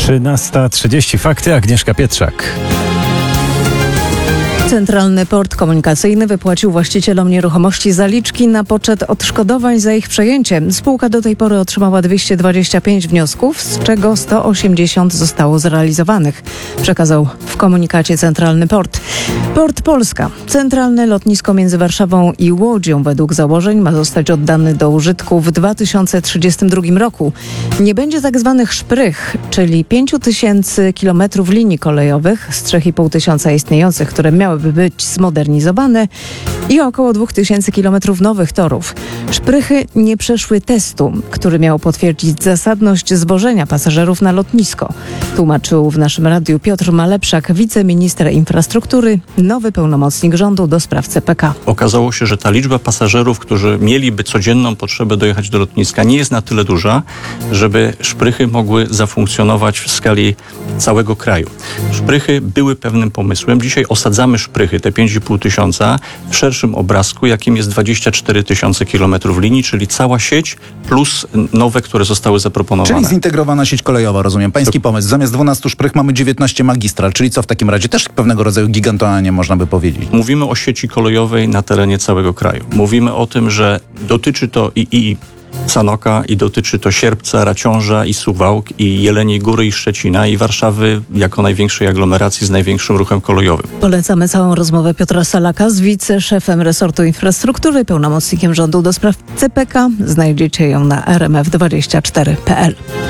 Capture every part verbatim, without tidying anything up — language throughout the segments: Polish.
trzynasta trzydzieści Fakty, Agnieszka Pietrzak. Centralny Port Komunikacyjny wypłacił właścicielom nieruchomości zaliczki na poczet odszkodowań za ich przejęcie. Spółka do tej pory otrzymała dwieście dwadzieścia pięć wniosków, z czego sto osiemdziesiąt zostało zrealizowanych, przekazał w komunikacie Centralny Port. Port Polska. Centralne lotnisko między Warszawą i Łodzią według założeń ma zostać oddany do użytku w dwa tysiące trzydziestym drugim roku. Nie będzie tak zwanych szprych, czyli pięć tysięcy kilometrów linii kolejowych z trzy i pół tysiąca istniejących, które miały by być zmodernizowane, i około dwa tysiące kilometrów nowych torów. Szprychy nie przeszły testu, który miał potwierdzić zasadność zwożenia pasażerów na lotnisko. Tłumaczył w naszym radiu Piotr Malepszak, wiceminister infrastruktury, nowy pełnomocnik rządu do spraw C P K. Okazało się, że ta liczba pasażerów, którzy mieliby codzienną potrzebę dojechać do lotniska, nie jest na tyle duża, żeby szprychy mogły zafunkcjonować w skali całego kraju. Szprychy były pewnym pomysłem. Dzisiaj osadzamy szprychy, te pięć i pół tysiąca, w szerszym obrazku, jakim jest dwadzieścia cztery tysiące kilometrów linii, czyli cała sieć plus nowe, które zostały zaproponowane. Czyli zintegrowana sieć kolejowa, rozumiem. Pański pomysł. Zamiast dwunastu szprych mamy dziewiętnaście magistral, czyli co w takim razie? Też pewnego rodzaju gigantowanie, można by powiedzieć. Mówimy o sieci kolejowej na terenie całego kraju. Mówimy o tym, że dotyczy to i, i Sanoka, i dotyczy to Sierpca, Raciąża i Suwałk, i Jeleniej Góry i Szczecina, i Warszawy jako największej aglomeracji z największym ruchem kolejowym. Polecamy całą rozmowę Piotra Salaka z wiceszefem resortu infrastruktury, pełnomocnikiem rządu do spraw C P K. Znajdziecie ją na r m f dwadzieścia cztery kropka p l.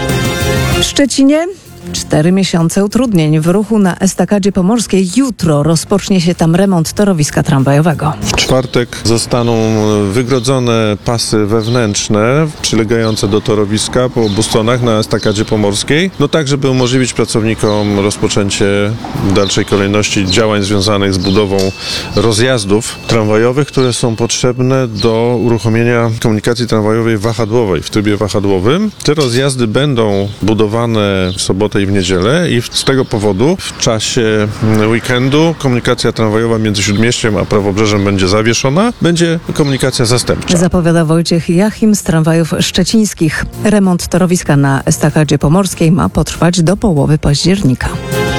W Szczecinie cztery miesiące utrudnień w ruchu na Estakadzie Pomorskiej. Jutro rozpocznie się tam remont torowiska tramwajowego. W czwartek zostaną wygrodzone pasy wewnętrzne przylegające do torowiska po obu stronach na Estakadzie Pomorskiej. No tak, żeby umożliwić pracownikom rozpoczęcie w dalszej kolejności działań związanych z budową rozjazdów tramwajowych, które są potrzebne do uruchomienia komunikacji tramwajowej wahadłowej w trybie wahadłowym. Te rozjazdy będą budowane w sobotę i w niedzielę i z tego powodu w czasie weekendu komunikacja tramwajowa między Śródmieściem a Prawobrzeżem będzie zawieszona. Będzie komunikacja zastępcza. Zapowiada Wojciech Jachim z Tramwajów Szczecińskich. Remont torowiska na Estakadzie Pomorskiej ma potrwać do połowy października.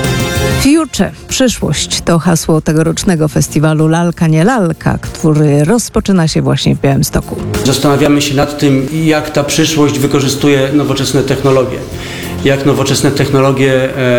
Future, przyszłość to hasło tegorocznego festiwalu Lalka nie lalka, który rozpoczyna się właśnie w Białymstoku. Zastanawiamy się nad tym, jak ta przyszłość wykorzystuje nowoczesne technologie. Jak nowoczesne technologie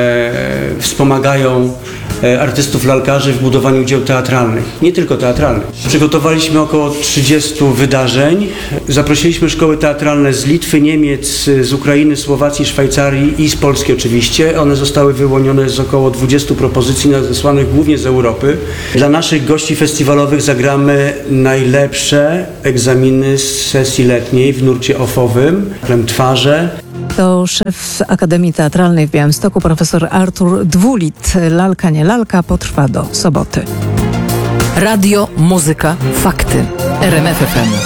e, wspomagają e, artystów lalkarzy w budowaniu dzieł teatralnych. Nie tylko teatralnych. Przygotowaliśmy około trzydziestu wydarzeń. Zaprosiliśmy szkoły teatralne z Litwy, Niemiec, z Ukrainy, Słowacji, Szwajcarii i z Polski oczywiście. One zostały wyłonione z około dwudziestu propozycji nadesłanych głównie z Europy. Dla naszych gości festiwalowych zagramy najlepsze egzaminy z sesji letniej w nurcie ofowym, Klem Twarze. To szef Akademii Teatralnej w Białymstoku, profesor Artur Dwulit. Lalka nie lalka potrwa do soboty. Radio, muzyka, fakty. R M F F M.